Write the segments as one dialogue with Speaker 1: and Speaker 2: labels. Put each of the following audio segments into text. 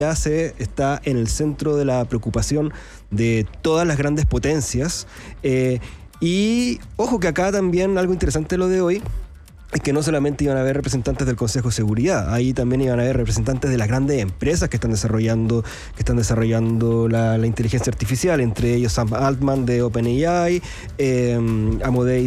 Speaker 1: está en el centro de la preocupación de todas las grandes potencias. Y ojo que acá también algo interesante lo de hoy es que no solamente iban a haber representantes del Consejo de Seguridad, ahí también iban a haber representantes de las grandes empresas que están desarrollando la inteligencia artificial, entre ellos Sam Altman de OpenAI, Amodei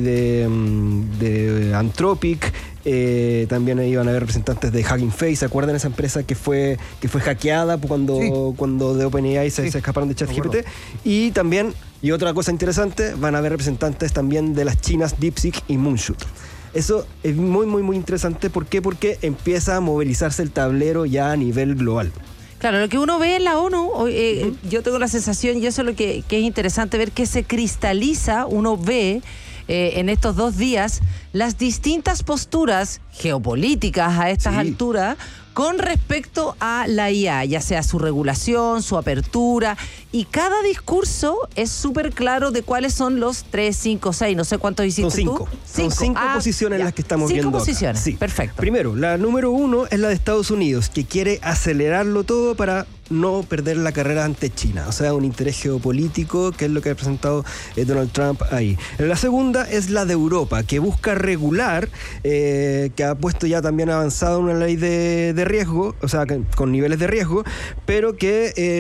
Speaker 1: de Anthropic. También iban a haber representantes de Hugging Face. ¿Se acuerdan esa empresa que fue hackeada cuando de OpenAI se escaparon de ChatGPT? Y también, y otra cosa interesante, van a haber representantes también de las chinas DeepSeek y Moonshoot. Eso es muy, muy, muy interesante. ¿Por qué? Porque empieza a movilizarse el tablero ya a nivel global.
Speaker 2: Claro, lo que uno ve en la ONU, yo tengo la sensación, y eso es lo que es interesante ver, que se cristaliza, uno ve en estos 2 días las distintas posturas geopolíticas a estas alturas con respecto a la IA, ya sea su regulación, su apertura, y cada discurso es súper claro de cuáles son los 3, 5, 6, no sé cuántos hiciste tú.
Speaker 1: Son 5 posiciones las que estamos viendo.
Speaker 2: 5 posiciones,
Speaker 1: sí.
Speaker 2: Perfecto.
Speaker 1: Primero, la número 1 es la de Estados Unidos, que quiere acelerarlo todo para no perder la carrera ante China, o sea, un interés geopolítico, que es lo que ha presentado Donald Trump ahí. La segunda es la de Europa, que busca regular, que ha puesto ya también avanzado una ley de riesgo, o sea, con niveles de riesgo, pero que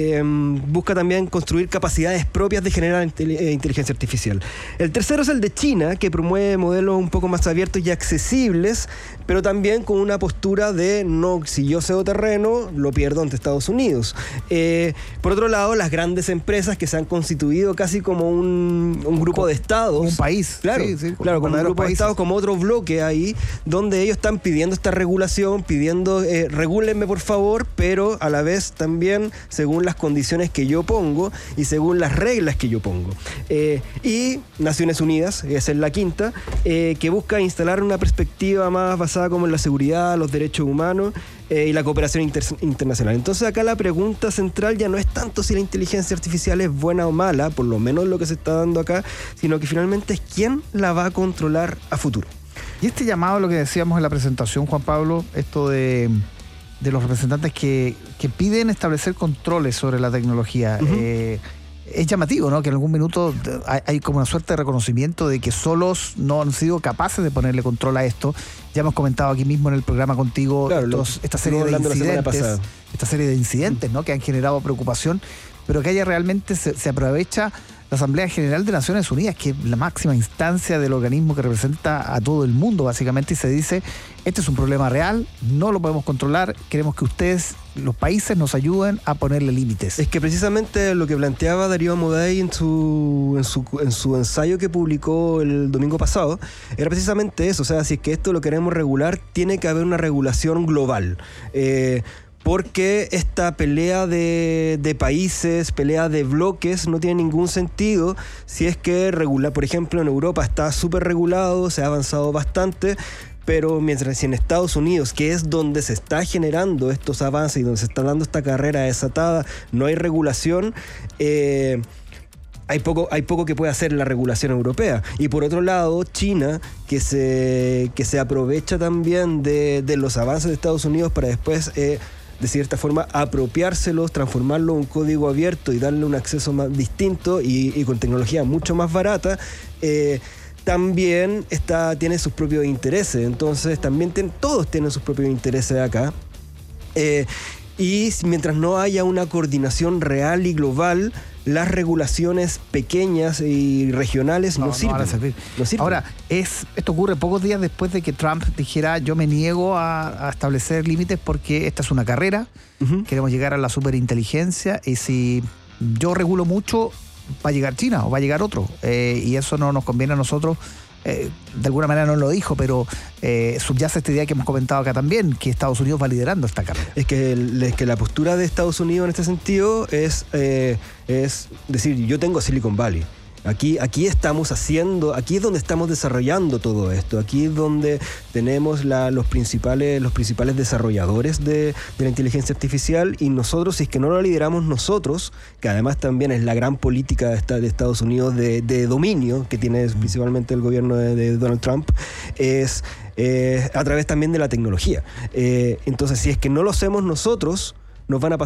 Speaker 1: busca también construir capacidades propias de generar inteligencia artificial. El tercero es el de China, que promueve modelos un poco más abiertos y accesibles, pero también con una postura de no, si yo cedo terreno, lo pierdo ante Estados Unidos. Por otro lado, las grandes empresas que se han constituido casi como un grupo de estados.
Speaker 3: Un país.
Speaker 1: Claro, claro, como un grupo de estados, como otro bloque ahí, donde ellos están pidiendo esta regulación, pidiendo, regúlenme por favor, pero a la vez también según las condiciones que yo pongo y según las reglas que yo pongo. Y Naciones Unidas, esa es la quinta, que busca instalar una perspectiva más basada como en la seguridad, los derechos humanos y la cooperación internacional. Entonces acá la pregunta central ya no es tanto si la inteligencia artificial es buena o mala, por lo menos lo que se está dando acá, sino que finalmente es quién la va a controlar a futuro.
Speaker 3: Y este llamado, lo que decíamos en la presentación, Juan Pablo, esto de los representantes que piden establecer controles sobre la tecnología, es llamativo, ¿no? Que en algún minuto hay como una suerte de reconocimiento de que solos no han sido capaces de ponerle control a esto. Ya hemos comentado aquí mismo en el programa contigo, claro, esta serie de incidentes, ¿no? Que han generado preocupación, pero que haya realmente se aprovecha la Asamblea General de Naciones Unidas, que es la máxima instancia del organismo que representa a todo el mundo, básicamente, y se dice, este es un problema real, no lo podemos controlar, queremos que ustedes, los países, nos ayuden a ponerle límites.
Speaker 1: Es que precisamente lo que planteaba Darío Amodei en su ensayo que publicó el domingo pasado, era precisamente eso, o sea, si es que esto lo queremos regular, tiene que haber una regulación global. Porque esta pelea de países, pelea de bloques, no tiene ningún sentido si es que regular. Por ejemplo, en Europa está súper regulado, se ha avanzado bastante, pero mientras en Estados Unidos, que es donde se está generando estos avances y donde se está dando esta carrera desatada, no hay regulación, hay poco que puede hacer la regulación europea. Y por otro lado, China, que se aprovecha también de los avances de Estados Unidos para después de cierta forma apropiárselos, transformarlo en un código abierto y darle un acceso más distinto y con tecnología mucho más barata, también tiene sus propios intereses. Entonces también todos tienen sus propios intereses acá. Y mientras no haya una coordinación real y global, las regulaciones pequeñas y regionales no sirven. No sirven.
Speaker 3: Ahora, esto ocurre pocos días después de que Trump dijera, yo me niego a establecer límites porque esta es una carrera, queremos llegar a la superinteligencia, y si yo regulo mucho, va a llegar China o va a llegar otro, y eso no nos conviene a nosotros. De alguna manera no lo dijo, pero subyace esta idea que hemos comentado acá también, que Estados Unidos va liderando esta carrera.
Speaker 1: Es que la postura de Estados Unidos en este sentido es decir, yo tengo Silicon Valley. Aquí estamos haciendo, aquí es donde estamos desarrollando todo esto, aquí es donde tenemos los principales desarrolladores de la inteligencia artificial, y nosotros, si es que no lo lideramos nosotros, que además también es la gran política de Estados Unidos de dominio que tiene principalmente el gobierno de Donald Trump, es a través también de la tecnología. Entonces, si es que no lo hacemos nosotros, nos van a